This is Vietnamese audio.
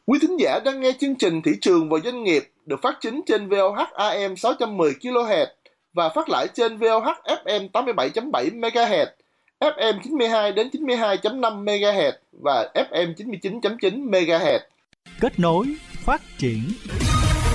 Quý thính giả đang nghe chương trình Thị trường và Doanh nghiệp được phát chính trên VOH AM 610 kHz và phát lại trên VOH FM 87.7 MHz, FM 92 đến 92.5 MHz và FM 99.9 MHz. Kết nối phát triển.